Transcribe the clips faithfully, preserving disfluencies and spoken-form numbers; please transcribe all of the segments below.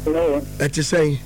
Hello. Eti say.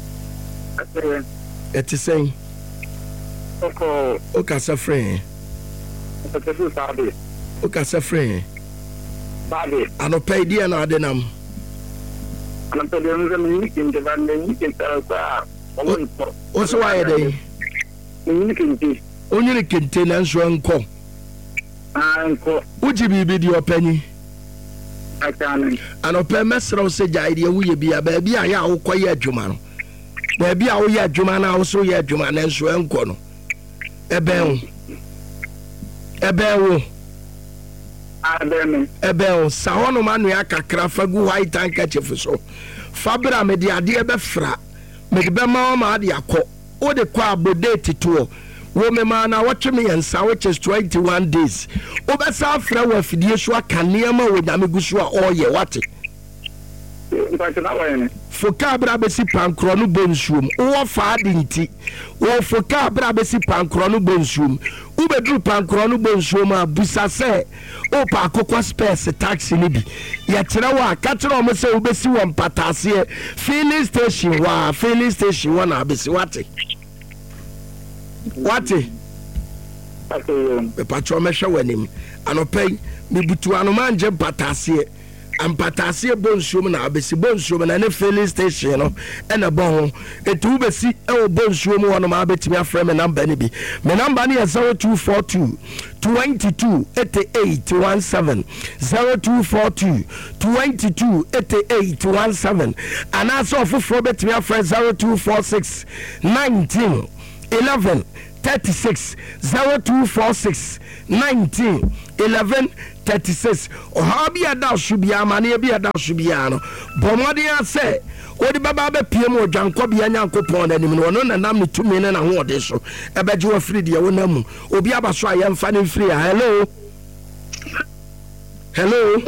Eti say. Oko. Oka sa friend. Oko sabi. Oka sa friend. Sabi. Ano pay dia na adenam. Ano pay dia na mi kin de ban ni kin ta sa. O so why dey? Ni kin ti. Onye kente na nso enko. Ah enko. Uji bibi di opanyi. Atane. Ano pay mesra se jaide wuye bia ba bia ya akoye adwuma no. Ba bia wo ye adwuma na wo so ye adwuma na nso enko no. Ebe wo. Ebe wo. Ademe. Ebe wo sa hono manu ya kakra fagu white handkerchief so. Fabra me di ade ebe fra. Me be ma ma ade akọ. O de kwa abodate to. Wo me ma na watch me yansa which is twenty-one days. O be sa fra wa fidie so aka niam wo nyame gusu a oye wate. Foka bra besi pankro no bonsuom wo fa ade nti wo foka bra besi pankro no bonsuom wo bedru pankro no bonsuom a busa se o pa akokwa space taxi ni bi ye kire wa ka kire o mo se wo besi wo mpatase filling station wa filling station wa na besi wate wate e patro me hwe wanim anopai me butu anoma nje mpatase ampatase bonsuom na abesi bonsuom na ne filling station no ena bon etu besi e o bonsuom wono ma betimi afre me number ni bi me number ni zero two four two twenty-two eighty-eight seventeen zero two four two twenty-two eighty-eight seventeen ana so foforo betimi afre zero two four six nineteen eleven thirty-six zero two four six nineteen eleven thirty-six o ha bia da subia mane bia da subia no bomode ya se odi baba be piem odwanko bia nyankopon na nim no no na nam ne tumi ne na ho ode so ebeje wa free de wo namu obi abaso ayemfa ne free. Hello hello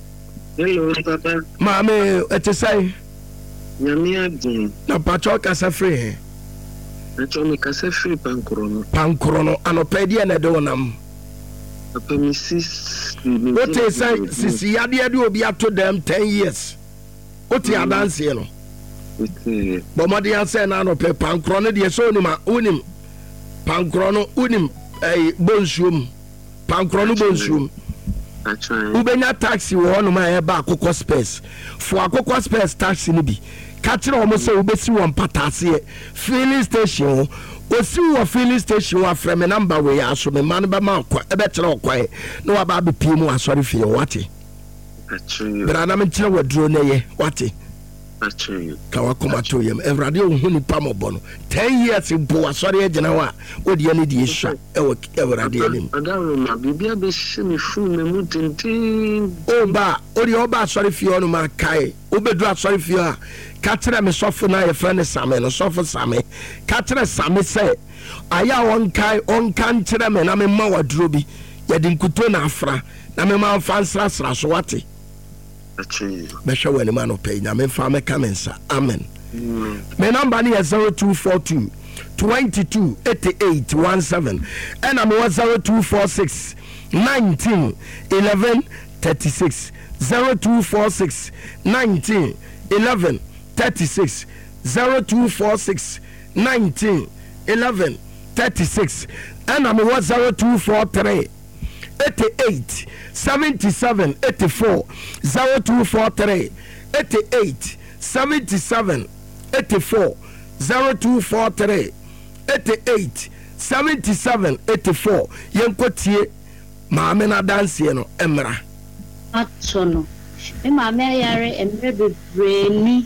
hello papa mame ete say nyame adin na pacho kasa free acho me kasa free pankrono pankrono anopedia na de wonam papa mi sis what is say sisi yade ade obi ato dem ten years what ya dance no okay bomade ya say na no pe pankrono de so ni ma unim pankrono unim eh bonsuom pankrono bonsuom ubenya taxi wo no ma e ba akokọ space for akokọ space taxi ni bi ka kire o mo se ubesi won patase filling station osi wo filling station wa frame number we ya so me man ba ma kwa e be kire okwan na wa ba be pie mu asori fie wate actually bra na me kire wadro na ye wate actually ka wa koma to yem evrade ohun ni pamobo no ten years bo asori agina wa odi ani di esha e wo evrade anim agawo ma bibia be shimi fu me mu tintin o ba odi oba asori fie onu ma kai obedu asori fie a ka kire me sofo na ye friend Same no sofo Same ka kire Same se aya won kai on kan kire me na me ma waduro bi ye di nkuto na afra na me ma fansra sra so wate actually be hwe wani ma no pay na me fa me kamensa amen. Me number ni zero two four two twenty-two eighty-eight seventeen and I'm zero two four six nineteen eleven thirty-six zero two four six nineteen eleven thirty-six zero two four six nineteen eleven thirty-six and I'm zero two four three eighty-eight seventy-seven eighty-four zero two four three eighty-eight seventy-seven eighty-four zero two four three eighty-eight seventy-seven eighty-four yenkotie maame na dance no emra atsono me maame yare emre bebreni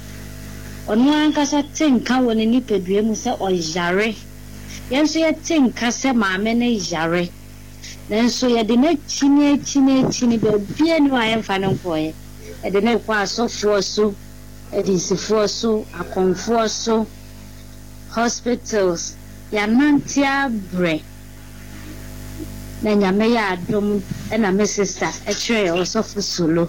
onu ankasa tenka woni ni pedue mu se oyare yenso ye tenka se maame na yare nenso ye de na chini chini chini be bia ni wa yemfa no koye e de na kwa asofo so e de sifo so akonfo so hospitals ya nantia bre na nyame ya adom e na me sister e kire osofo solo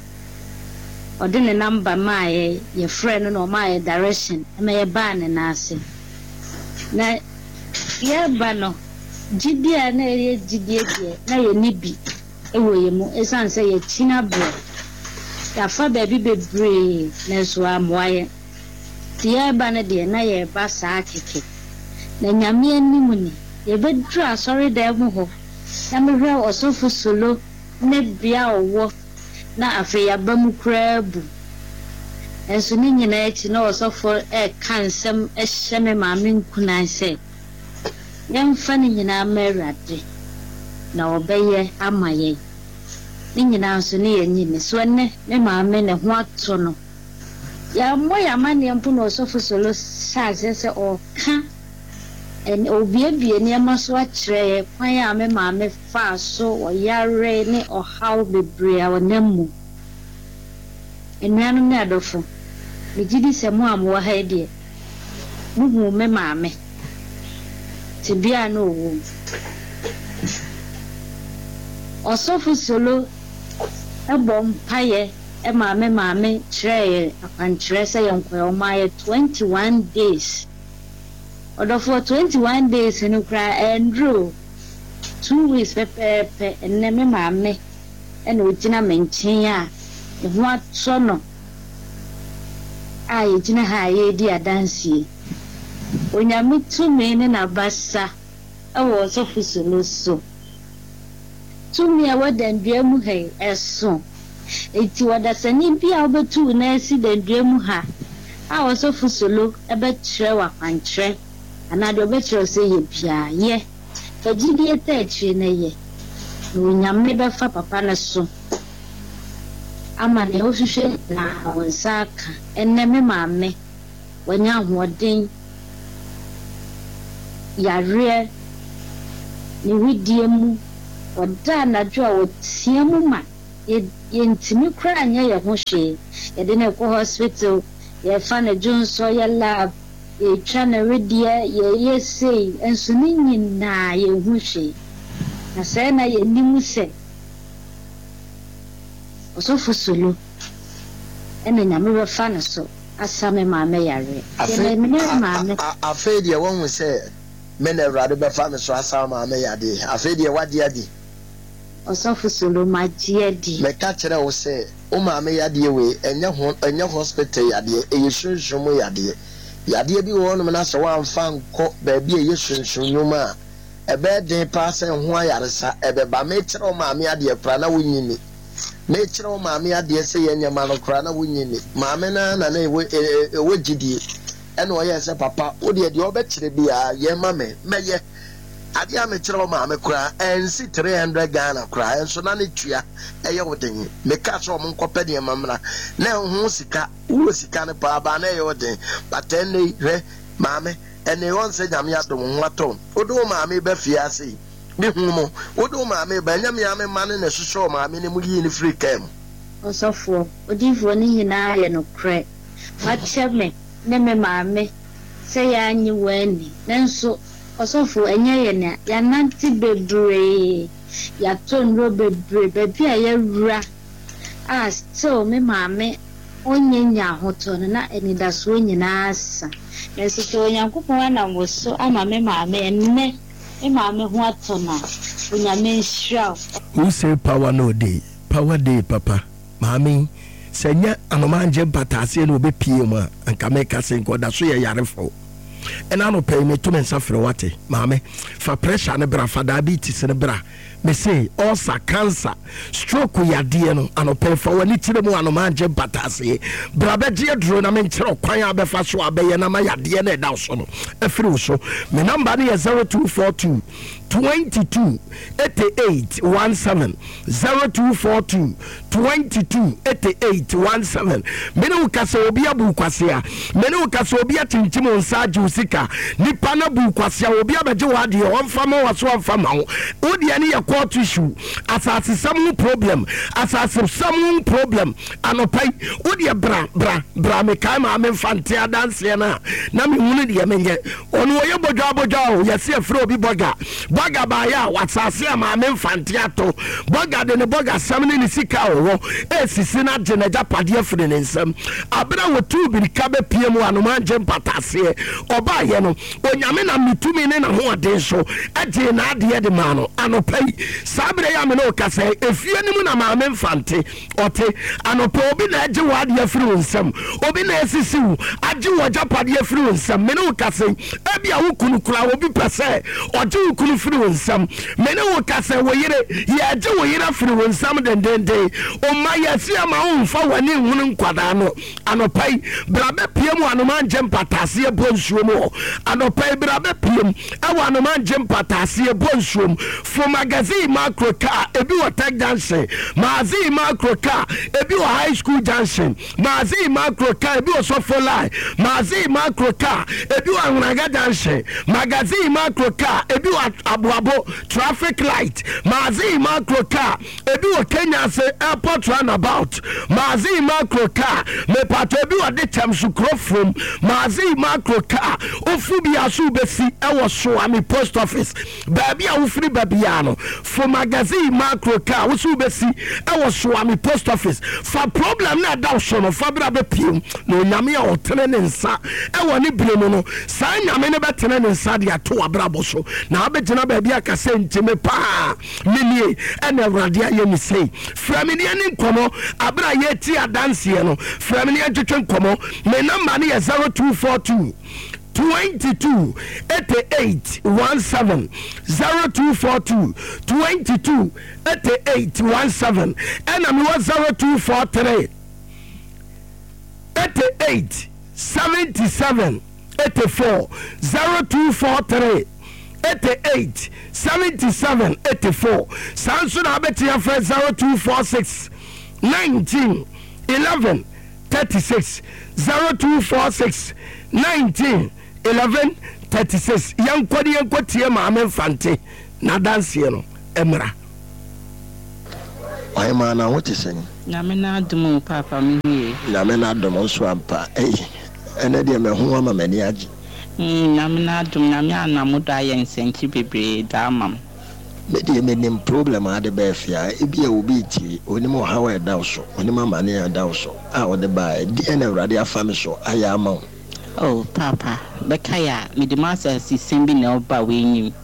odine number my ye friend no my direction e me ye ban na ase na ye ba no gidia na ye gidia die na ye nibi e wo ye mu esan say ye china bro ya fa baby bebre na so amoaye tie ba na de na ye ba saa keke na nyame animu ni ye bedru asori da mu ho na mehwe osofo solo na bia owo na afi ya ba mu krabu enso ni nyina echi na osofo e kansem e hyeme maame nkunan se yemfa ni nyina merade na obeye amaye ni nyina nso ni yenyime so ne me maame ne ho ato no ya mo ya mane mpu no osofo solo saase se o ka en obiebie ne amaso a kire kwan ya me maame fa so o yare ne o haw bebre a wonam enuanu ne adofo me gidi se mo amwo ha de mu hu me maame tibia no wo osofo solo ebom paye e maame maame kire akwankyere se yenkwe o maye twenty-one days order for twenty-one days in ukra andrew two weeks pepe pepe enne me maame e na ogina menchin a e ho atso no a yegina ha ye di adansie onyame tumi ne na basa e wo osofo solo so tumi a wadandua mu hai eso eti wadasani bia obetu na esi dandua mu ha a osofo solo ebe kire wa kwankyere ana de obekire se ye bia ye fagidi eta akire na ye no nyame be fa papa na so ama ne ohwehwe na wonsaka enne me maame wanya hoden yare ni widie mu oda na jo a wotia mu ma ye ntimi kra anya ye ho hwe ye de na ko hospital ye fa na junso ye lab ye twa na wedie ye ye sei enso ni nyina ye ho hwe na se na ye nimu se osofo solo ene nyame we fa na so asame maame yare ye me maame afa de won se me na Awurade be fa me so asame maame yade afa de wade ade osofo solo magie di me ka kire wo se o maame yade we enye ho enye hospital yade eye sunsun yade yade bi wo no na se wa mfa nko ba bi eye sunsun nyuma ebe den pa se ho ayaresa ebe ba me kire o maame yade kra na wonyini me kire o maame yade se ye nyama no kra na wonyini maame na na na ewe ewe gidie ene o ye se papa o de de obekire bia ye mame meye ade a me kire o maame kra ensi three hundred Ghana kra enso na ne tua eye woden me ka so mo nkopɛ de mamra na ho sika wo sika ne pa ba na eye woden patenne re maame ene won se nyame adom ho ato odo maame ba fia sei bi hu mo odo maame ba nyame ame mane ne soso maame ne mu yi ne free cam osofo odifo ni nyina ye no kre watcheme ne me maame se ya anyi wani nanso osofo enye ye na ya nanti bebre ya tonro bebre bebi a ya rura a still me maame onye nya hoto na enidaso nyina asa nanso to Onyankopɔn na woso ama me maame enne me maame ho atona onyame nhyira who say power no day power day papa maame senya anomanje batase no obepie mu anka me ka se nkoda so ye yarefo ena no pay me to men safre wate maame fa pressure ne bra fa diabetes ne bra me say ulcer cancer stroke yade no anopɛ fa wani tire mu anomanje batase bra be je dro na me nkyere kwan abefa so abeye na ma yade na eda so no afiri so me number ne zero two four two twenty-two eighty-eight seventeen zero two four two twenty-two eighty-eight seventeen mene ukase obi abu kwase a mene ukase obi atintim onsa usika nipa na bu kwase a obi abeje wade o mfama waso mfama ho odi ani ye court issue asase some problem asase some problem anopai odi bra bra bra me kai ma me fante adanse na na me hunu de menye ono ye bodwa bodwa o ye se afro obi boga boga ba ya wasase ma me mfante ato boga de ne boga samne ni sika o esisi na je na japade afre ne nsam abra wotu bi ka be pie mu anomanje mpatase oba ye no onyame na mitumi ne na ho aden so ade na ade de ma no anopai sabre ya me no kasa efie ni mu na ma me mfante ote anopo obi na age wade afiri nsam obi na esisi wu age wo japade afiri nsam me no kasa ebi a wo kunu kura obi pese oje wo kunu firi nsam me no kasa wo yire ye age wo yire afiri nsam dendende o ma yesi ama umfa wani hunu nkwada no anopai brabe piem anoman jem patase bonsuom anopai brabe piem awa anoman jem patase bonsuom for magazine macro car ebi wo tech junction magazine macro car ebi wo high school junction magazine macro car ebi wo sofo line magazine macro car ebi wo anraga junction magazine macro car ebi wo abuabo traffic light magazine macro car ebi wo Kenya say airport runabout magazine macro car me pato ebi wo de tem sukro from magazine macro car ofu bi asu besi e wo so ami post office baby a wo free baby ano for magazine macro car wo su besi e wo so ami post office for problem na da so no fa bra be piem no nyame a otene ne nsa e wo ni bremu no sa nyame ne betene ne nsa de ato abrabo so na abegina baby aka se ntime pa menie e na awrade aye mi sei framini ani nkomo abra ye ti adanse no framini atwetwe nkomo me number ne zero two four two twenty-two eighty-eight seventeen zero two four two twenty-two eighty-eight seventeen and I'm was zero two four three eighty-eight seventy-seven eighty-four zero two four three eighty-eight seventy-seven eighty-four Samson Abetia for zero two four six nineteen eleven thirty-six zero two four six nineteen eleven thirty-six yan kwadi yan kwatie ma amfante na dance no emra why man na what is saying na me na dum papa me hie na me na dum so ampa eh ene de me ho ama mani agi mm na me na dum na me anamoda yen senti bebre da mam me de me nim problem ade ba fia e bia obi ti onimo how e da so onimo mani e da so a o de ba di ene urade afame so aya ama oh papa bekaya me de masa si sembi na oba we nyim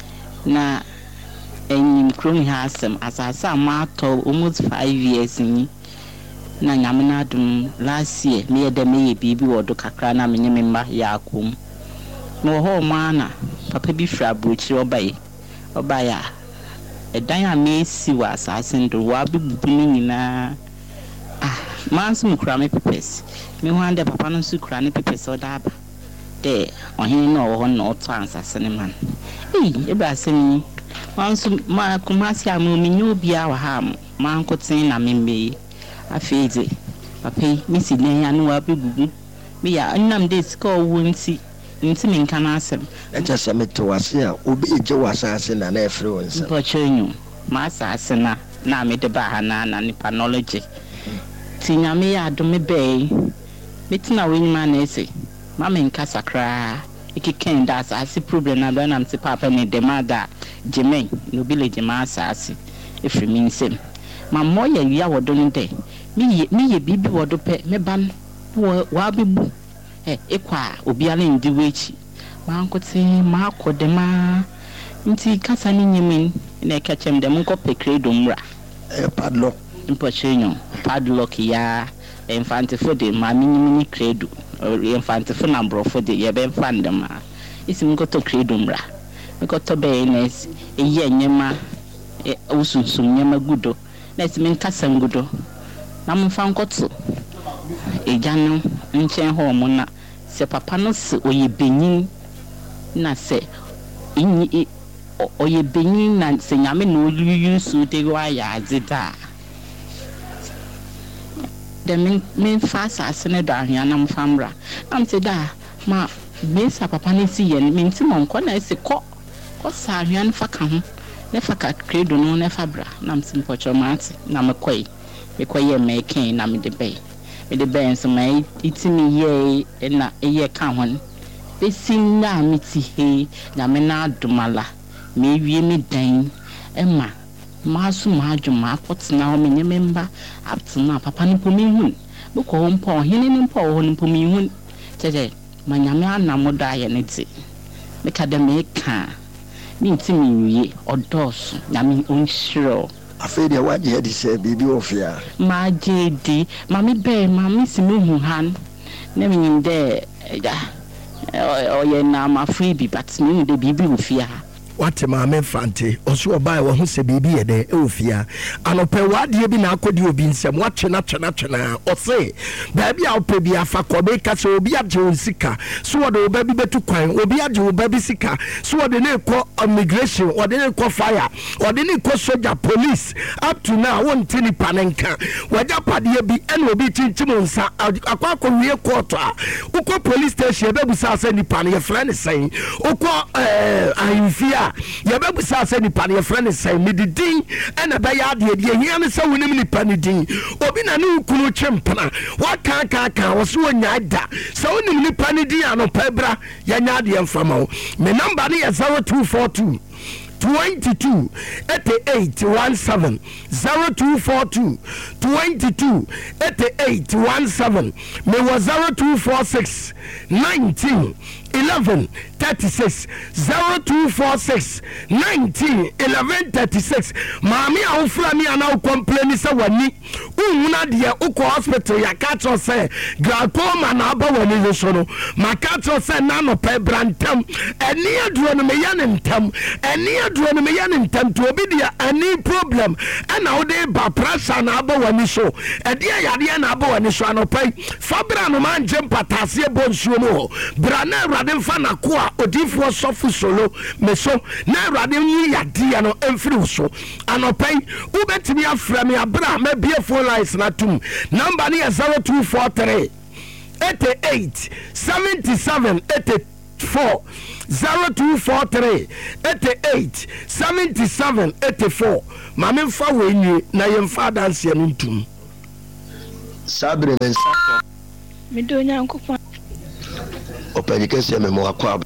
na enyim krom hasem asasa ma to almost five years ni na nyame na dum last year me ye de me ye bibi wodo kakra na me nyime mma ya akom no ho ma na papa bi fra brochi obaye obaya edan a me si wa asase ndo wa bibu ni nyina ah manso mukra me pepes me ho ande papa no su kra ne pepes odaba de ohin no wo no to ansase ne man eh e ba semi manso ma kumasi amu mi nyobia wa ha man kotin na membe afeje papa mi si den ya no wa bibu me ya nnam de ska wo nti nti me nka na asem e je se me to ase a obi eje wasase na na efre wonsa pochonyu ma asase na na me de ba ha na na nipa knowledge tinya me ya do me be metina wenima na ese ma me nka sakra ikiken da asase problem na do na mti papa ne de mada jemen no village ma asase efre mi nsem ma moya wi awodo no de mi mi ye bibi wodo pe me ban wa bibu eh ekwa obi ala ndi wechi ma nkote ma akode ma nti kasa ni nyimin na ekachem dem nko pe credo mra e padlock impochenyo padlock ya infante fode ma minimini credo infante fo na bro fode ye be fande ma isi nko to credo mra nko to be nes e ye nyema e usunsum nyema gudo na isi min kasa ngudo na mfa nkoto ejanu nchen ho mo na se papa no se oye benyin na se inyi oye benyin na se nyame no yuyu su de wa ya azida de min min fasa asene do ahia na mfamra am se da ma me sa papa ne si yen min ti mon ko na se ko ko sa ahia no faka ho ne faka credo no ne fabra na msim pocho mate na mekoi mekoi ye meken na me de bay me de bay so mai itimi ye na ye ka hon be sinna miti he na me na adumala me wie me dan ema masu majuma akotna ho me nyemba aptuna papa ni pomi hun be ko ho mpo hene ni mpo ho ni pomi hun tete manyame anamoda ye ne ti me ka de me ka me intimi ye or dos, Yami unsure. Afraid you what you had to say, baby of ya. My J D, Mammy Bear, Mammy Simu Han, never in there. Or ye now my freebie, but me the baby will fear. What my men fancy, or so by one who say baby a day, oh fear. And open what you been out could you been some watching up to or say, baby, I'll pay be a facobeca, so be a Joe Sika, so what the baby to crime, will be a Joe baby Sika, so what the name call immigration, or the name call fire, or the name call soldier police. Up to now, one tinny panenka, where that party be and will be Chinchimonsa, a quack on real quarter, Uko police station, baby South any panny, a friend is saying, Uko, uh, I'm fear. Ya babu sa say ni pan your friend is say me din and a bayard ye here me say wonim ni pan din obi na no kunu chempana wa kan kan kan wo so nya da so wonim ni pan din anopebra ya nya de mfama me number ni zero two four two twenty-two eighty-eight seventeen zero two four two twenty-two eighty-eight seventeen me was zero two four six nineteen eleven thirty-six zero two four six nineteen eleven thirty-six mami a ofra mi ana complain say wani ununa de uko hospital ya catch say glaucoma na aba wani so no makato say na no pe brantam eni aduro no me ya ntam eni aduro no me ya ntam to obi dia any problem and how they ba pressure na aba wani so e dia yade na aba wani so anopai fabra no man jem patase bonsuo no bra na rade fa na ko odifo sofu solo meso na rade yi yade no emfiri so anopai ubetimi afra me abra ma bie phone lines na tum number ni zero two four three eighty-eight seventy-seven eighty-four zero two four three eighty-eight seventy-seven eighty-four mame fa wenyi na yemfa dance ya ntum sabre mensa me do nyankopon operikese me mo akwa.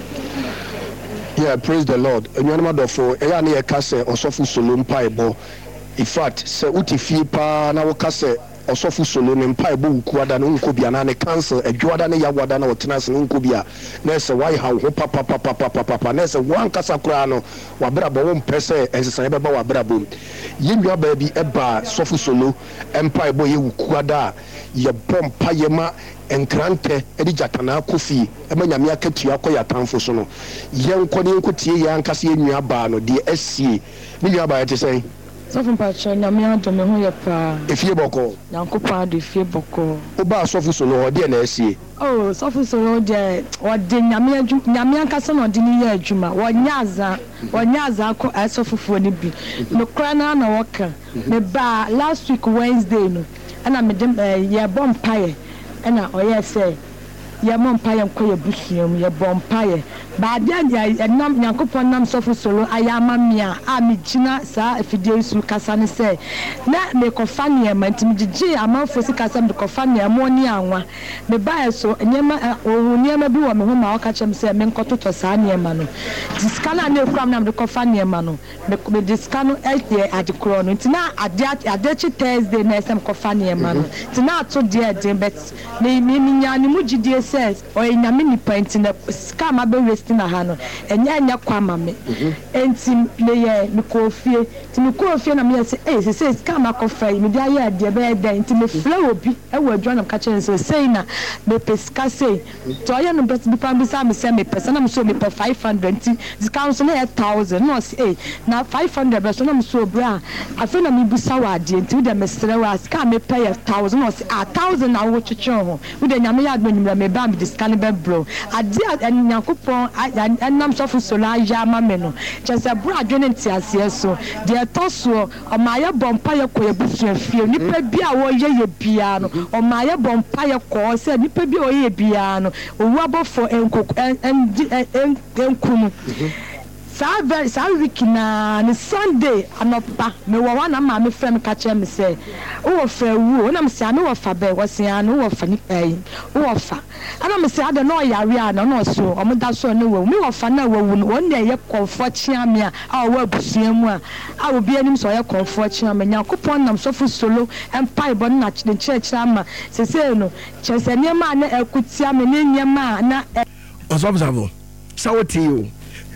Yeah, praise the Lord. Enyanama dofo eya na ye kase osofu solo mpaebo. In fact, se uti fie pa na wo kase osofu solo ne mpaebo ukuada no nkobia na ne cancel adwoada ne yawada na wotenase no nkobia na se why ha ho papa papa papa papa na se wan kasa kura no wabra bo won pese ensesan beba wabra bo yinwa ba bi eba sofu solo mpaebo ye ukuada ye bompa ye ma enkrante edi jatana kofi emanyame akatua akoya tanfo so no yenko ne nkotie ye ankase enua ba no de asie ne nua ba ye te sei Sofun pacho nyame adome ho ye pa efie boko nyankopa de efie boko oba sofu solo ho de na asie oh sofu solo de o de nyame adwu nyame ankase no de ni ye adwuma wo nyaza wo nyaza ko asofufuo ni bi no kra na na woka me ba last week Wednesday no ana me dem ye bompaye ana oye say ye mompaye nko ye busuam ye bompaye ba dia nam nyankopon nam sofu solo ayama mia a me gina sa afidie su kasa ne say na me kofa ne ma ntimi gigi amanfo si kasa me kofa ne mo ni anwa me ba so nyema o nyema bi wo me ho ma o ka chem say me nkototo sa ne ma no diskana na ekram na me kofa ne ma no me diskano e adekro no ntina ade adechi Thursday na sem kofa ne ma no ntina ato de de bet me me nya ne mu gidi says o nyame ni point na scam abe na hano enya enya kwa mame enti leye mi kofie ti mi kofie na me say eh say scam akofa mi dia ya de be de enti me flow obi e wo adwa na ka chen so say na me peska say to ya no bet bi pam bi sa me say me pesa na me so me pe five hundred enti discount so na one thousand no say eh na five hundred be so na me so bra afi na me bi sa wa de enti de me sere wa scam me pay one thousand no say one thousand na wo chicho ho we de nyame ya adwa nyimra me ba me discount be bro ade nyankopon anam sofu solo ya mame no chese bro adwene ntiase so de toso o maye bompa ye ko ebusu afie nipa bia wo ye ye bia no o maye bompa ye ko se nipa bia wo ye bia no owu abofo enkoku en enkunu sa very sa week na ni Sunday anopa me wo wana ma me frem ka che me say wo fa wu na me say me wo fa be wo say an wo fa ni eh wo fa ana me say ada no yare ana no so o mo da so ne wo me wo fa na wo wu no ne ye komfort chia me a wo abusua mu a a obi anim so ye komfort chia me nyakopon nam so fu solo empai bo na chi church ama se se no che se ne ma na ekutia me ne nyama na osobzavo sawoti you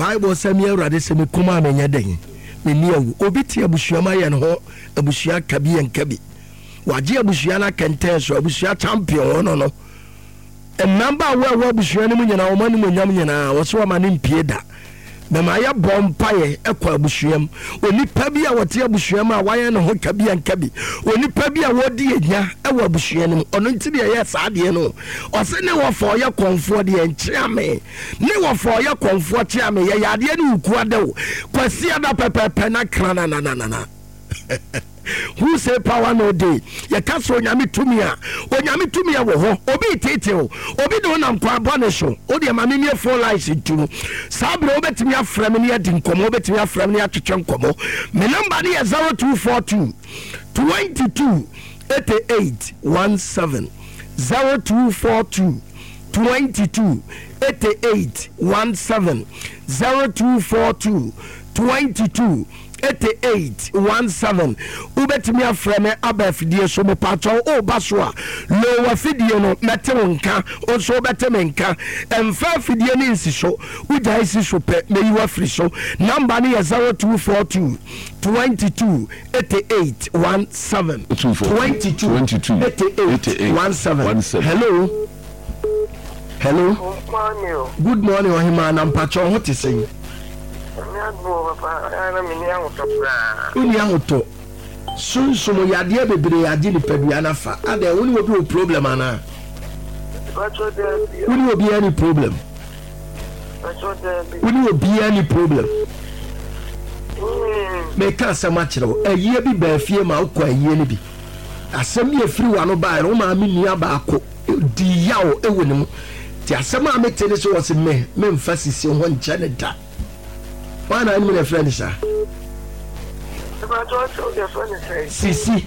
Bible say me awurade se me kuma me nya den me ni awu obi tie abusua ma ye no ho abusua kabi en kabi waje abusua na kenten so abusua champion no no e number wa wa abusua ni mu nyina o mani mu nyam nyina wo so ma ni mpie da me ma ya bompaye ekwa abusuam onipa bi a wote abusuam a waye no ho kabi en kabi onipa bi a wodi enya ewa abusuam ono ntide ye saade no o se ne wo fo ye konfo de enchiame ne wo fo ye konfo chiame ye yade ne uku adewo kwasi ada pepepe na krana na na na who say power no day ye kaso nyame tumi a onyame tumi a wo ho obi tete o obi do na nkwa bone so o de ma me four lives into sabre obetimi afrem ne adi nkomo obetimi afrem ne atwetwe nkomo me number ne zero two four two twenty-two eighty-eight seventeen zero two four two twenty-two eighty-eight seventeen zero two four two twenty-two eighty-eight seventeen ubetimi afreme abafidie so mo patro o baso a lo wa fidie no mete wonka o so beteme nka emfa fidie ni nsiso uja isiso pe meyi wa free so number ni zero two four two twenty-two eighty-eight seventeen twenty-two eighty-eight seventeen hello hello good morning good morning ohima na mpacho ho te sei uni ahuto sunsumo yade bebre yade ni padua na fa ade uni obi problem ana uni obi any problem uni obi any problem me ka sama kire aye bi ba fie ma ukọ aye ni bi asem ye firi wa no ba ro ma mi nua ba akọ di yawo ewo ni mu ti asem a me tele so wose me me mfa sisi ho ncha ne da why na me friend sir about what your friend say sisi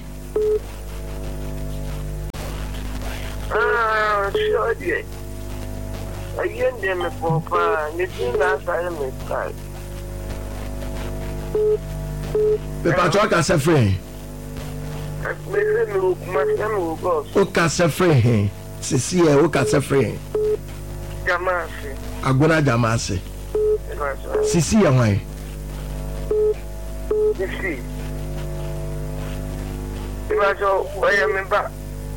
ah sure dia ayen dem for pa ni tin na say me kai be pa to ka se friend me se me kuma se me go o ka se friend sisi e o ka se friend jamasi agora jamasi sisi ya why sisi imajo oya memba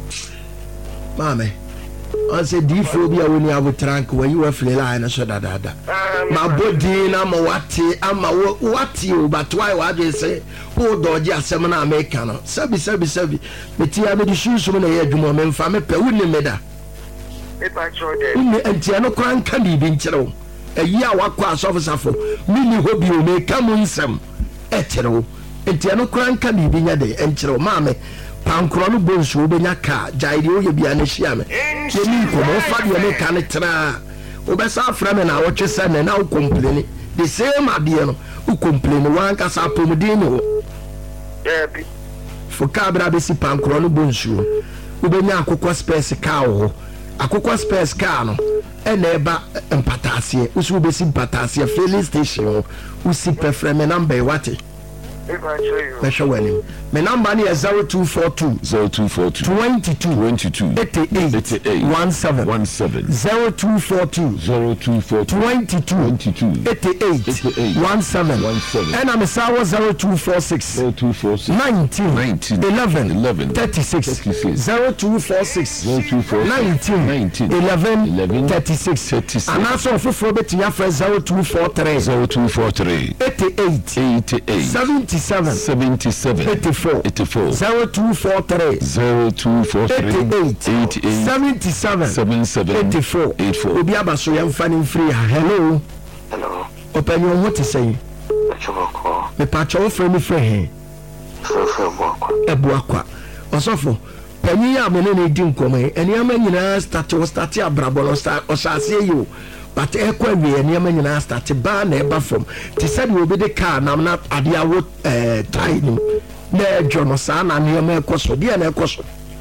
mame on se di phobia woni abutrank when you were flela na so dadada ma body na ma wati ama wati o but why wa dey say who doje asem na america no sabi sabi sabi metia me di shunsum na ye adwuma me mfa me pe woni meda e pa chode ni entia no kran kan bi bi nkyereo eyi a wakọ asofosafo mini hobi o me kamu nsem ekyereo entia no kran kan bi nya de enkyereo maame pankro no bonso obenya ka jaide o ye bia na hia me kemi ko mo fa de me kan tra obesa aframe na wo twese ne na wo complain the same ade no wo complain wan ka sa pomodin no ebi fo ka bra be si pankro no bonso obenya akokọ space ka wo akokọ space ka no ene eba empatasie usu besi empatasie filling station usi preframe number wate me show when me number ni zero two four two twenty-two eighty-eight seventeen zero two four two twenty-two eighty-eight seventeen and I'm sawa zero two four six nineteen eleven thirty-six zero two four six nineteen eleven thirty-six and also for beti ya for zero two four three eighty-eight seventy seventy-seven eighty-four eighty-four zero two four three eighty-eight seventy-seven seventy-seven eighty-four eighty-four obi abaso ya mfani free hello hello open your what to say me pacho friend friend ebuakwa osofo panyi ya me ne di nkomai eni ama nyina start o start abrabo no start o sase yo but e kwa we eni ama nyina start ba na eba from ti said we be the car na na ade awo eh time na jono sa na ne ma ekoso de na ekoso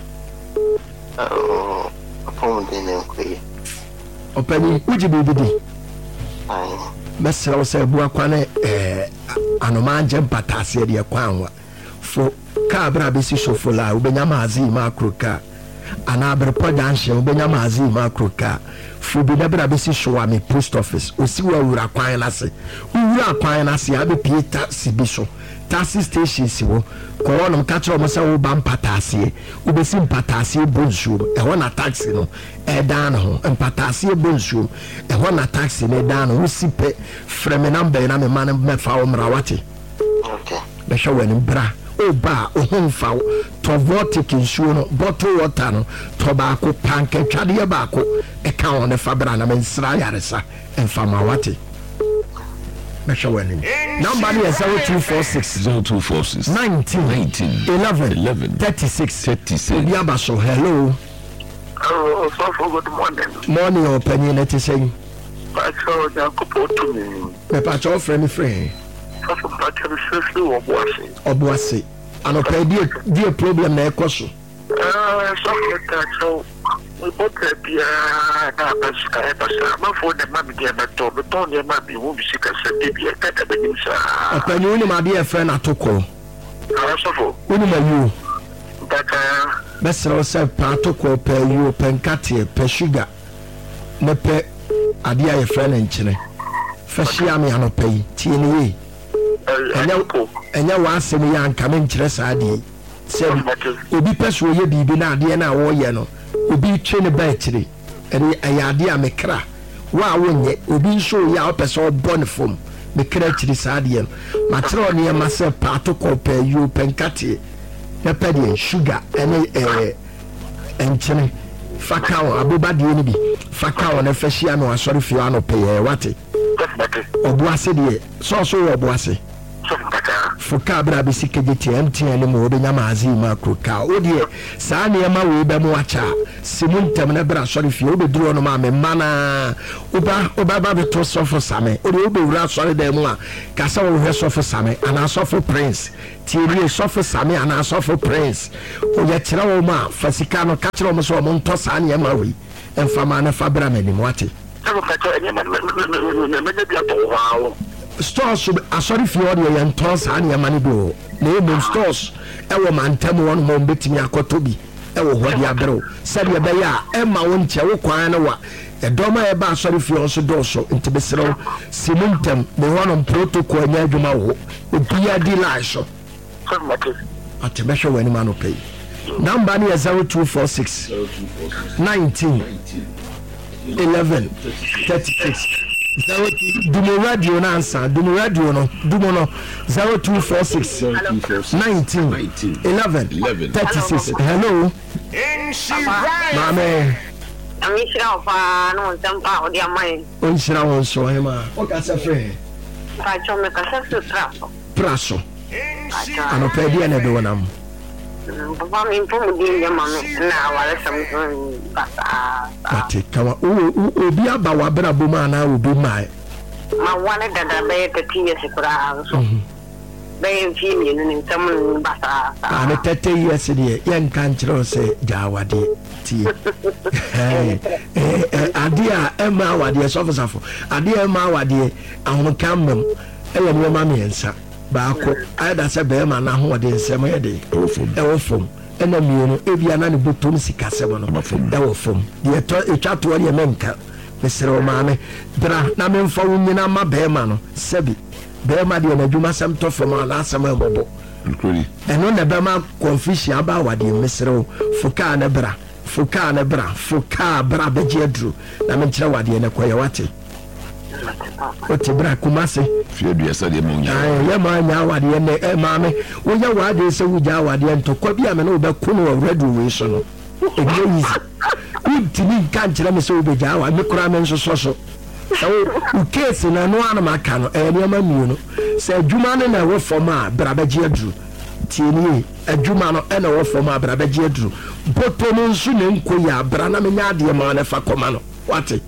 oh apon de ne kwai opani uji bi bi ai mesra o se buakwa na eh anoma anje patase de kwa anwa fo ka bra be si shofo la ubenya mazi makro ka ana abrepɔ junction wobɛnya maazi makro car fubi na bra bɛsi showa me post office osi wa wura kwan na se wura kwan na se abɛpie taxi bi so taxi station si wo kɔrɔnom ka kyerɛ mo sɛ wo ba mpataase wobɛsi mpataase bonsuo ɛhɔ na taxi no ɛdan ho mpataase bonsuo ɛhɔ na taxi no ɛdan no wosi pɛ frɛ me number na me ma no mɛfa wo mmra wate okay bɛhwɛ w'anim bra oba ohunfa to vortic nsuo no bottle water no to baako panke twade baako e ka on ne fabra na mensra yaresa emfa ma wate mesha wani number ni zero two four six zero two four six nineteen nineteen eleven eleven thirty-six thirty-six Obiabaso hello hello so for good morning morning opinion let us say Pacho Jacopo to me me pacho friend friend so Pacho safely obuase obuase ano pay die die problem na ekoso eh so Pacho we both be ah na pasa pasa ma for the mama dia beto beto dia ma bi wo bi sika se bi e kata be nim sa opinion ni ma dia friend atoko ah so for uni ma you baka besro se patoko pay you penkate pe sugar ne pe ade aye friend nkyene fashia me anopai tie ne yi enya wa asem ya nka me nkyere saa de se obi peso ye bibi na ade na wo ye no obi twe ne ba kyire ene ayade a mekra wa wonye obi nso ya opeso born from mekra kyire saa de no ma kyerɛ ne ma se patoko pe you penkate na pe de sugar ene eh enkyene fakao abobade ne bi fakao na fashia no asɔre fie ano pe wate obuase de so so obuase fuka bra bisi kejeti M T N mo obe nyama azi makro ka odie saa ne ma we be mo acha simuntem na bra sori fie obe duro no ma me mana oba oba ba beto sofo same ode obe wura sori da mu a ka sa wo hwe sofo same ana sofo prince tieri sofo same ana sofo prince o ye kire wo ma fasika no ka kire wo so mo nto saa ne ma we emfama na fa bra mani mo ate stores asori fi odi ye ntos an ye mani do na e stores e wo mantam won mo betimi akoto bi e wo hodi abero sabe ye be ya e ma won che wo kwan na wa e doma e ba asori fi on so do so ntibesero simuntem me wonon protocol nya adwuma wo obi ya di la so atebesho wani mano pay number ni zero two four six nineteen eleven thirty-six zero Dumo radio na answer Dumo radio no Dumo no zero two four six nineteen eleven thirty-six hello mame amishira ofa no ntampa odi amai onshira won so hema o ka se frɛ pa chome ka se praso praso ano pe dia na do wonam papa mi mpomu di mame na wale samson basa ati kama o obi aba wa bra boma na obi mai ma wane dada be thirty years kura so be fi mi ni ntam basa ana thirty years die yan kan kiro se jawade ti eh eh ade a ema awade so fosafo ade ema awade ahom kamem ele mo ma me ensa baako ayda se be ma na ho de nsem ye de ewo fom ena mienu ebia na ne botom sika sebo no ewo fom ye to etwa to ye menka mesero maame bra na memfa wunyina ma be ma no sebi be ma de na dwuma sam to fom na asam ebobo eno na be ma confusion aba wade mesero fuka na bra fuka na bra fuka bra beje adru na me kire wade na koye wate oti bra kumase fie dua sa de mo nya ay ya ma nya wade ne e ma me wo ya wade se wo ja wade ntokwa bia me no be kunu wa radio we so no e bi easy utini kan kire me se wo be ja wa me kura me nso so so so u case na no ana maka no e ne ma miu no se adwuma ne na wo forma bra beje adru tieni adwuma no e na wo forma bra beje adru boto no nso ne nko ya bra na me nya de ma na fa koma no wate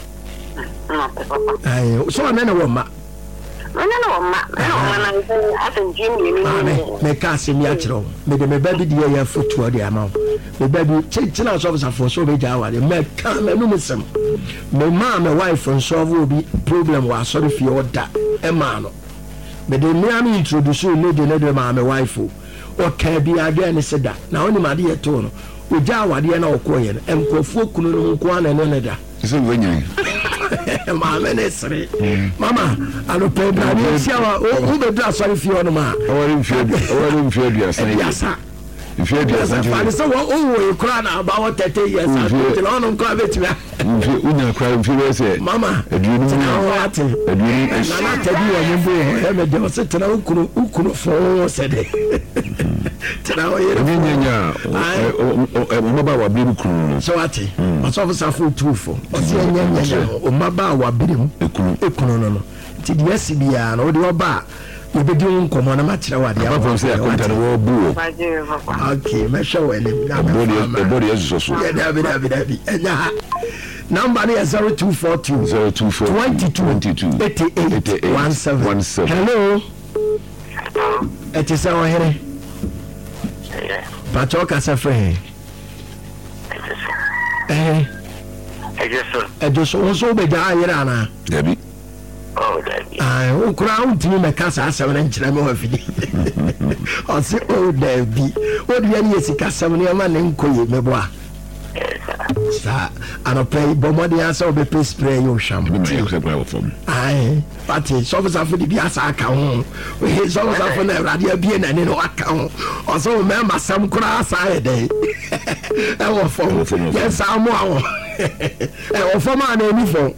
ay so na na wo ma na na wo ma na na asen jim ni ni me ka se mi a kiro me de me baby de ya fotu de ama me baby china so officer for so be ja wa de me ka me no mesem me ma me wife and so will be problem wa sorry fi order e ma no me de me am introduce lady na de ma me wife o ka bi again se da na oni ma de to no oja awade na okoye enkrofo kunu no nko ana ne ne da se wenye mama ne sere mama alo pe bra ni sia wa o be dra sorry fi ono ma awari mfi awari mfi aduasa yasa mfi aduasa fa so wo o wo kura na about thirty years ago till ono nko abetima mfi unya kura mfi we se mama aduonu na wate aduonu na na tabi wo nyimbo e me de se tena ukuru ukuru fo se de tena wo yere nyanya o maba wa biru kuru so wate so for safo tufo o se nyanya o maba wa biru ekunu ekunu no no ti de asibia na o de oba obedi nkomo na ma kire wade aba se akonta no wo buo okay me show enim na body body yesu so ya da bi da bi da bi enya ha number is zero two four two zero two four twenty-two eighty-eight seventeen hello it is our here pacho ka se free eh I just saw. I just so be da yira na Debbie. Oh, Debbie. Ah, o kura untimi me kasa asem na nkyira me wa fidi. O se o Debbie. O de ani esika asem na ma ne nkoye me bo a. Sa anope bomodi asa obepe spray yo sham. Ai, pati so for for di asa aka ho. We so for for na radio bie na ne no aka ho. O so me ma sam kura asa e dey. E wo fo. Yes amu awo. E wo fo ma na eni fo.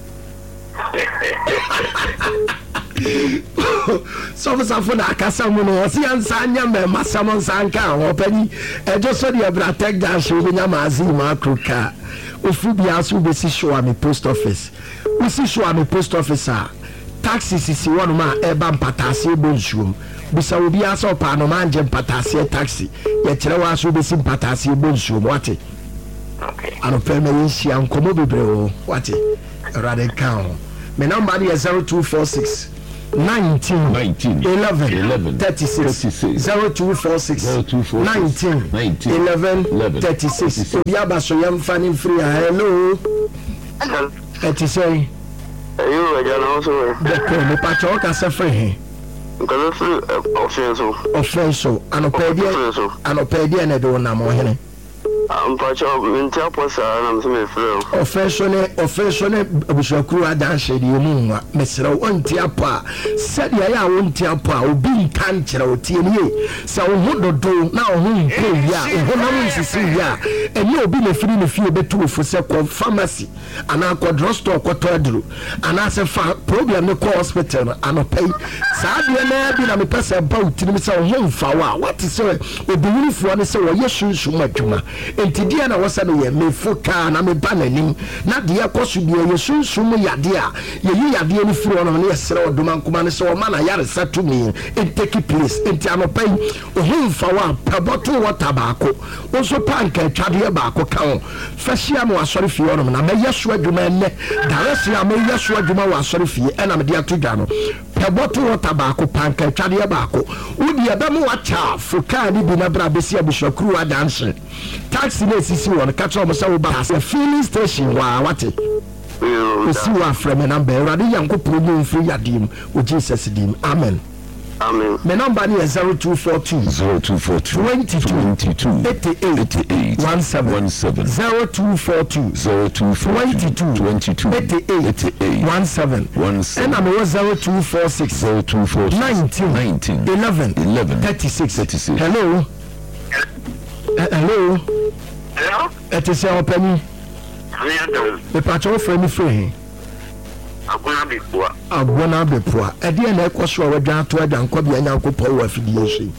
So for for na akasa mu no o si ansa anya me ma sam nsa nka ho pani. E jo so di ebra tek da so bi nya ma azi ma kruka. Ofu bi aso be si show am post office. We si show am post office a taxi sisi one ma e ba mpatase bonsuom. Bisa obi aso pa no ma nje mpatase taxi. Ye kire wa aso be si mpatase bonsuom wate. Okay. Ano pe me yin hia nkomo bebre o wate. Rade kan. Me number is zero two four six nineteen nineteen eleven eleven thirty-six zero two four six nineteen eleven thirty-six. Obi abaso yam fani free. Hello. Hello. Eti say. You are just also. The me pacho ka se free. Because offensive. Offensive. Anopedi anopedi na do na mo hene. I'm pacho mintia posa na mse me free. Offensive offensive abusakuru adanse di omunwa. Mesra wonti apa. Said ya ya wonti apa obi nka nkyere otie nie. Sa wo hododo na wo nko ya. Wo na mo nsisi ya. Eni obi na firi ne fie betu ofo se ko pharmacy. Ana ko drugstore ko todru. Ana se fa problem ne ko hospital anopay. Sa de na bi na me pese ba utini se wo mfa wa. What is say obi wurifo ne se wo yesunsu madwuma. Enti dia na wasa no ye me foka na me bananim na dia kosu dia yesunsu mu yade a ye yi yade ni firi ono ne yesere odoma nkoma ne se wo ma na yare satumi it take place enti anopay o humfa wa paboto water baako o so panka twade baako ka ho fashia mo asori fie ono na me yesu adwuma ne daresi a me yesu adwuma wa asori fie e na me dia tudwa no paboto water baako panka twade baako udi aba mo wacha foka ni bi na bra besi abusakuru adanse taxi na sisi won ka tro mo se wo ba a filling station wa wate we see wa from number rade yankopro mu mfiri yadim o Jesus dim amen Amen. My number is zero two four two zero two four two twenty-two eighty-eight seventeen zero two four two zero two four twenty-two eighty-eight seventeen and I'm zero two four six zero two four nineteen eleven thirty-six hello hello Hello? It is our penny. The patrol friend free. Agona bepua. Agona bepua. E dey na ekoso we dwan to adwan kwa bia nyanko po wa fidie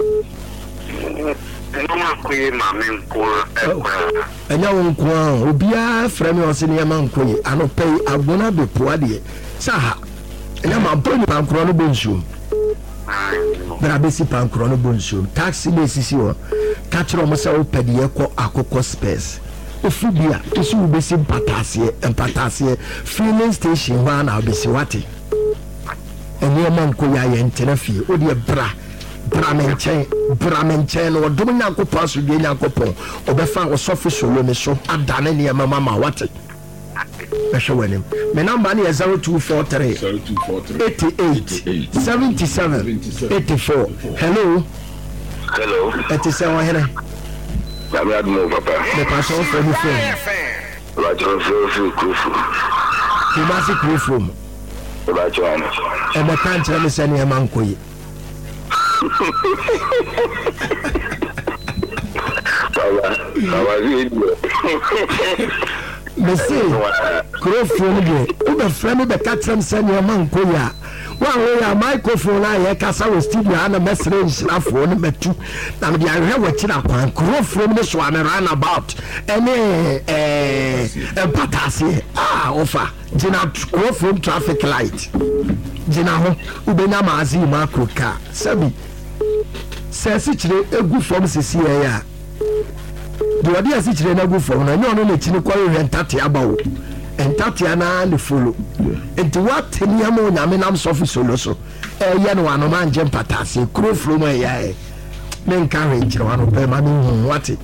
No ma kuyi ma me nko ekwa. Enya wo nko obia frɛ me ɔse ne ma nko yi anopɛ agona bepua de saha enya ma boni pankro no bonsuom bra besi pankro no bonsuom taxi na sisi wo ka kyerɛ mo sɛ wo pɛde ekɔ akokɔ space ofubia isu ubesi mpatase mpatase filling station wa na obesi wate eni ma nko ya ye ntena fie odi e bra bra menchen bra menchen no dum nyankopɔ so de nyankopɔ obefa osofi solo ne so adane ne ma mama wate Mesha wenim. My number is zero two four three eighty-eight seventy-seven eighty-four. Hello. Hello. It is our here. I'm not more, Papa. The passion for the friend. But you're very crucial. You must be crucial. About you, and the country is any among you. Me say, grow from here. Ube friend be catch them send your man koya. One way a microphone I kasa we studio ana message na phone me tu. Na me dey ahwe we kira kwan. Grow from this one run about. Any eh empathy. Ah, offer. Jina grow from traffic light. Jina ho ube na mazi macro car. Sabi. Se si chire egu from sisi ya. The idea is to go for na no no chini kwa rentati abawo entati ana ne follow enti what niam onyame nam sofi solo so eh ye no anu man je patase kro from eh ya eh me encourage no anu pe ma me hu what we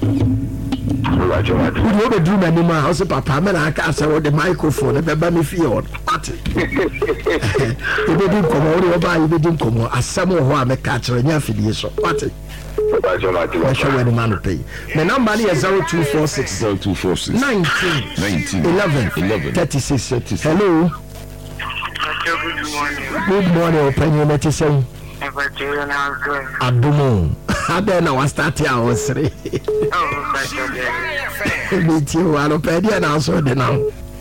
do do na nima house papa me na aka say with the microphone be ba me fie on what e be din komo ori oba e be din komo asam ho a me ka kire nya fidie so what I show where the man pay. My number is zero two four six zero two four six nineteen nineteen eleven eleven thirty six. Hello. Good morning. Good morning. Open your mouth, say. Adumo. I don't know what start here was three. Oh, me too. I don't pay the announcement now.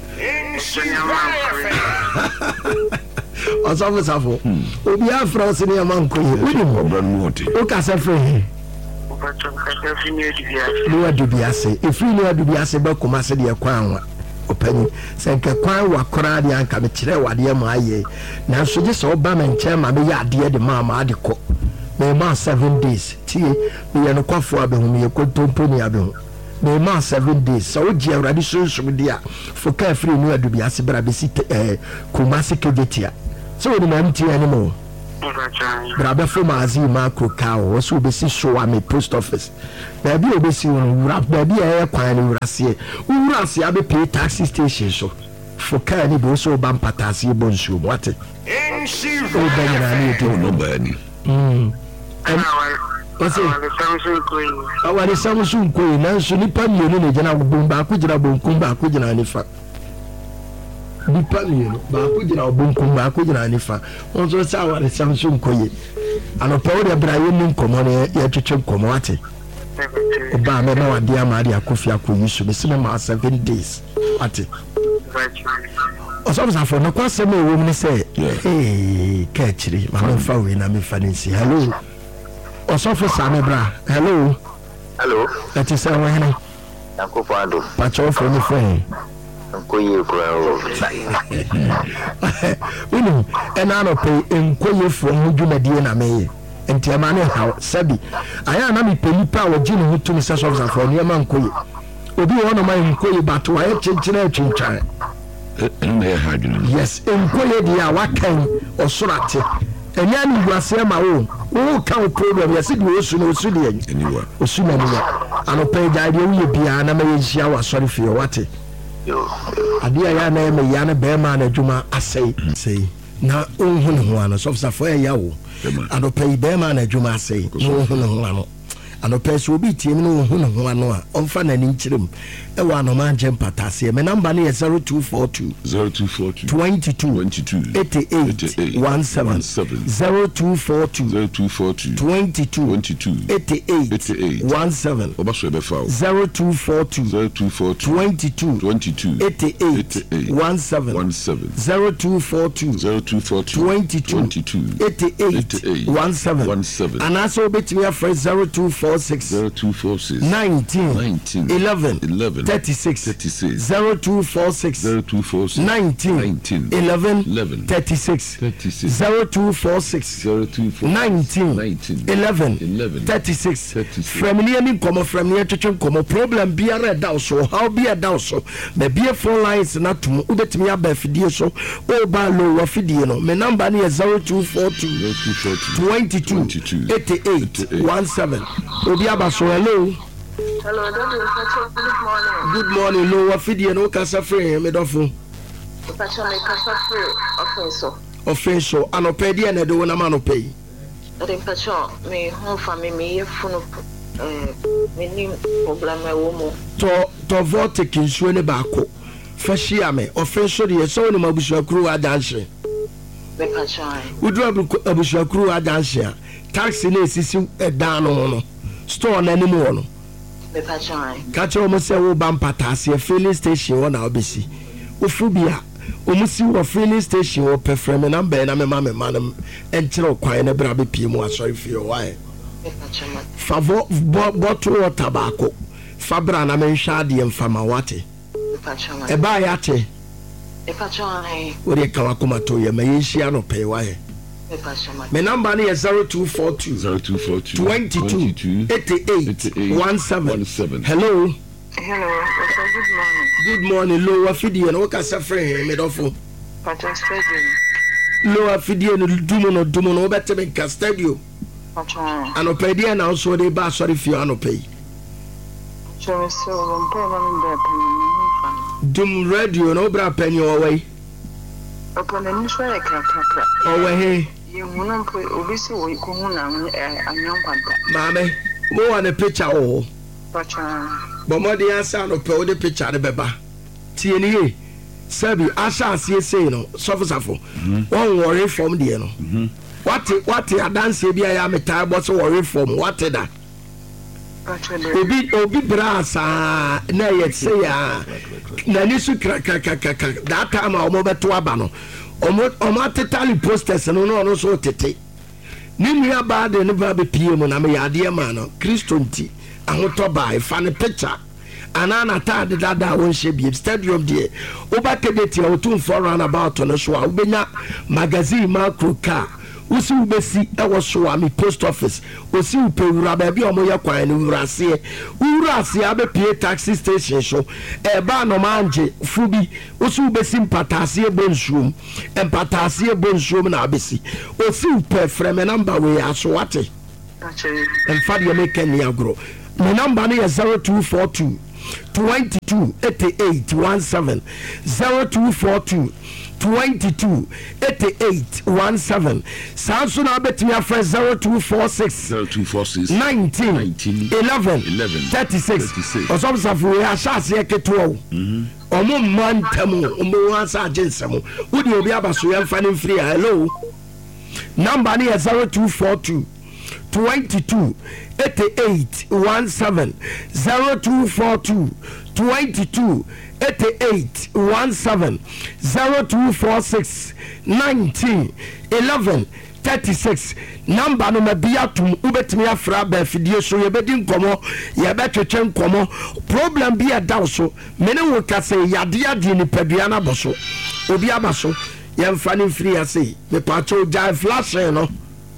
Ọsọfọ safo obi afro se ne man ko yi woni mo bra no hote o ka se free o ka chon ka se free ne dubiase no dubiase e free ne dubiase ba kuma se de kwa anwa opani se nke kwan wa kora de anka me kire wade ma aye na so je so ba me nche ma me ya de de ma ma de ko me ma seven days tie me ye no kwafo abehu me ye ko tompo ni abehu me ma seven days so je awrade so so de a fo ka free ne dubiase bra be si eh kuma se kegetia so we na mti anymore brabe from azi macro car wo so be si show am post office na bi obesi won rap na bi e kwan ni wurase wurase abi pay taxi station so for car ni be so ban patase bonsu what en shi o ben na ni to no bani mm what's it awale Samsung ko na so ni pa mienu ne jena bomba ko jira bonkum ba ko jina ni fa nipa mienu ba ko jina obonkum ba ko jina nifa on so sa wa Samsung koye anopa wo de braye nim komo ne ye twetwe komo ate oba me na wade ama de akofi akoyi so be se ma seven days ate o so sa for no kwase me wo mi se eh ka chiri ma no fa we na me fa nsi hello o so for sa me bra hello hello that is how we na akofo ado pa cho for me friend Nkoye kwa Wini ena no pe nkoye from dwumadie na meye enti ama ne ha sabi aya na me penipa wo gine hu tumi se so za for ne ma nkoye obi wo no ma nkoye bato aye chenchina atwintwan ene ha dwunu yes nkoye dia wakan osorate enya ni guase ma wo wo kan problem yes di osu no osu de eniwa osu na niwa anope jaade wo bia na ma yehia wa sori fie wate adia ya na me ya na be ma na djuma asai sei na ohun ho ana so so for ya wo adopai be ma na djuma asai ohun ho ano anopai so obi tie no ohun ho ano a onfa na ni nchirem e wa no ma nje mpatase me number na zero two four two zero two four two twenty-two twenty-two eighty-eight seventeen zero two four two zero two four two twenty-two twenty-two eighty-eight seventeen obaso be fa zero two four two zero two four two twenty-two twenty-two eighty-eight seventeen zero two four two zero two four two twenty-two eighty-eight seventeen and also between your friend zero two four six zero two four six nineteen eleven eleven thirty-six thirty-six zero two four six zero two four six nineteen nineteen eleven eleven thirty-six thirty-six zero two four six zero two four nineteen nineteen eleven eleven thirty-six thirty-six from near me come from near to come problem be a red house so how be a down so the beer four lines not to ubet me up video so oh ba low of video no my number is zero two four two twenty-two eighty-eight seventeen obi abaso hello hello good morning good morning low of video no kasa free me dofo Pacho me kasa free offenso offenso anopedi na do na manopei Ade pacho me ho fa me me yefunu eh many problem e wo mo to to vortic nsuo ne baako fa hia me ofenso de so ne mabusuakuru adanhye me pa chai udu abusuakuru adanhye a taxi na esisi edan no no store na ni mo no me pa chai ka che o mo se wo bampatase filling station wo na obesi ofu bia o mo si wo filling station wo pefrem number na me ma me manam enkyere kwan na bra be pie mu asori fie why favor bottle water baako fabra na me hwa de mfama wate e ba ya te e pa chai wo de ka wakoma to ye me yehia no pe why my number is zero two four two zero two four two twenty-two eighty-eight seventeen. Hello. Hello. Good morning. Good morning. Low Afidi and Okasa friend made off. Patrick Stadium. Low Afidi and Dumono Dumono better than Castadio. And Opadia now so they bar sorry if you are no pay. Dum radio no bra penny away. Upon a new swear crack. Oh, hey. You won't put Obisi or Kuna and young Mammy, more on a picture all. But more the answer of the picture the beba. T N A. Sabi, I shall see a say no, Sofasafo. One worry from the no. What what I dance here, I am a time was worry from what that. Obi obi brasa na yet say ya na nisu kaka kaka that time o mo beto aba no o mo o ma totally posters no no no so tete ni nua ba de ne ba be pie mu na me yade ma no Kristo nti ahoto ba fa ne picture anana ta de dada won hye bi stadium de oba kedeti o tun for run about no so a ubenya magazine macro car usi ubesi ewo so ami post office usi upewura ba bi omoye kwan ni wurase wurase abepie taxi station so e ba no manje fubi usi ubesi mpatase ebonsuom empatase ebonsuom na abesi usi upe frame number we aso wate emfa de make ni agro my number is zero two four two twenty-two eighty-eight seventeen zero two four two twenty-two eighty-eight seventeen Samsung abetimi afre zero two four six nineteen eleven thirty-six osomsafo we ashase eketo mhm omo mantamu omo wansa agensemo wodi obi abaso yemfa ne free hello number ni zero two four two twenty-two eighty-eight seventeen zero two four two twenty-two eighty-eight seventeen zero two four six nineteen eleven thirty-six number no mabiatum ubetimi afra ba fidie so yebedi nkomo yebetwetwe nkomo problem bi adaw so mene wo kase yade ade ni padua na boso obi abaso yemfa ne free ase me pacho jai flash no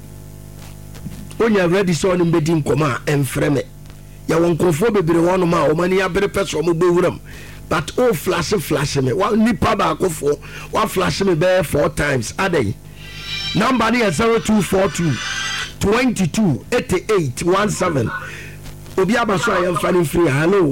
onya ready so no mbedi nkomo a emfreme ya wonkofo bebere wono ma o mani abere peso mo bewuram but oh flash flash me one nipa ba akofo one flash me be four times adey number ni zero two four two twenty-two eighty-eight seventeen obi abaso ayem fani free hello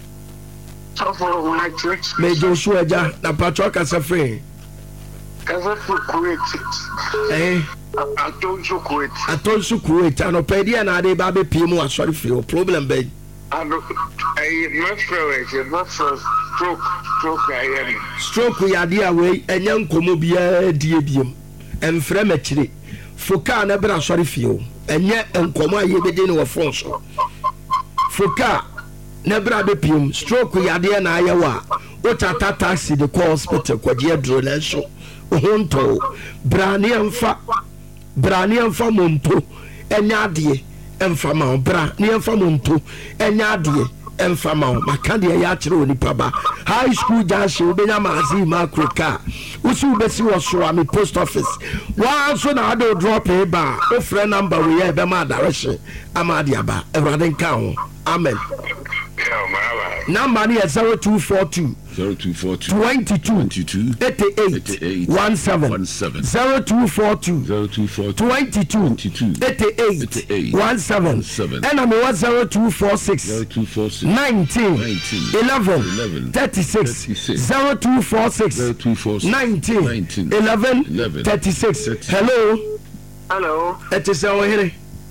me Joshua ja na patro kasa free kasa Kuwait eh atonso Kuwait atonso Kuwait anopedia na ade ba be pie mu asori free problem be ano eh mafrewe mafrewe stroke stroke ayem stroke ya dia we enya nkomo bia die biem emfre machire foka na bra sori fie enye nkomo aye bede ne wo phone so foka na bra be piem stroke ya dia na ayewa o tata taxi de call hospital kwaje adro na so ohonto brani emfa brani emfa monto enya ade emfa ma bra ni emfa monto enya ade emfa ma maka de ya kire onipa ba high school janshi obenya mazi macro car usu besi wo so ami post office wa so na ado drop e ba o free number we e be ma direction amadi aba everything kan amen number is zero two four two zero two four two twenty-two eighty-eight seventeen zero two four two twenty-two eighty-eight seventeen and I'm one zero two four six nineteen eleven thirty-six zero two four six nineteen eleven thirty-six hello hello it is our here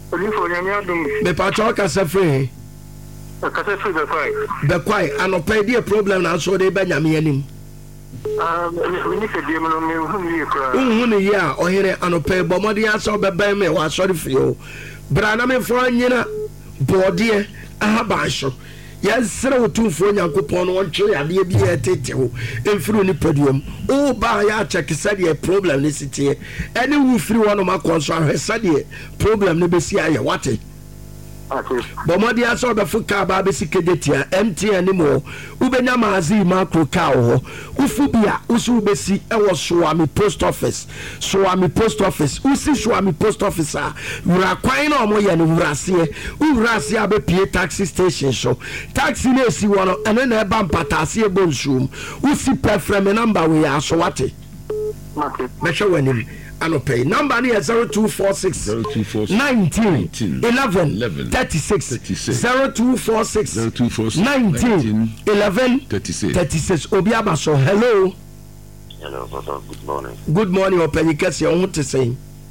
Only for Yanyadum. Me Pachoka Safri. A Cassafri the five. The quite, and no pay dear problem, and so they Benjamin. Um, we need a demon on me whom you cry. Who ya or here and pay Bomodia so by me was sorry for you. Branam for Yena, Bordier, a habasho. Yes, sir, two for Yankupon, one tree, and be a tattoo, and through the podium. Oh, by ya check said a problem, listen to you. Any who threw one of my concern has said problem, never see I what it. Bomodia saw the Fuka Babisi Kedetia, empty anymore. Ubenya Mazi Macro Cow, Ufubia, Usubesi, Ewa Swami Post Office, Swami Post Office, Usi Swami Post Officer, Uraquino Moyan Urasia, Urasia Be taxi station show, taxi Nesi one, and then a bampatasia bonshroom, Usi Pefrem number we are so what it. Measure when him. Pay number near zero two four six nineteen eleven thirty six zero two four six nineteen eleven thirty six Obiabaso. Hello. Hello, Papa. Good morning. Good morning, Openikasi. I want to say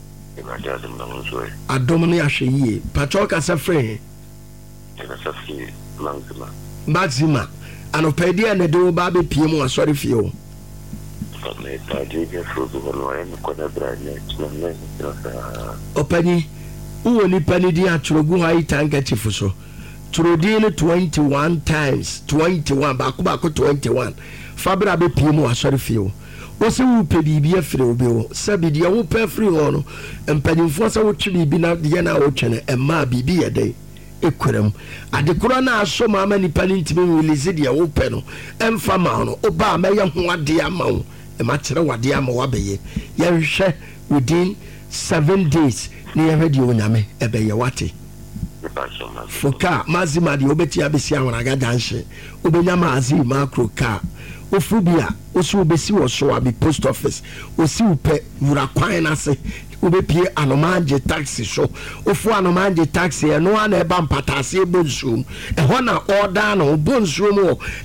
Adomni Ashe Pachoka Safre Maxima. Maxima. And Opedia and the do Baby P M was sorry for you. Openi, who ni penny dia churugu hai tanka chifuso. Churudini twenty-one times, twenty-one, bakubako twenty-one. Fabra be pimu asori fiyo. Ose wu pe bibi afiri obi wo. Sabi dia wu pe afiri ono. Mpanimfo sa wo twi bibi na dia na wo twene emma bibi yede. Ekurem adekura na aso mama ni pani ntimi release dia wo pe no. Emfa ma no oba ma ye ho ade ama wo. E ma kire wade ama wa beye. Ye hwe within seven days ni ye hwe onyame e beye wate. Foka mazima di obeti abesi awon aga danse. Obenya mazi macro car. Ofubia osu obesi wo so abi post office. Osi upe wura kwan na se. Ubepie anomanje taxi so. Ofu anomanje taxi e no ana e ba mpatase e bonsu. E ho na order no bonsu mo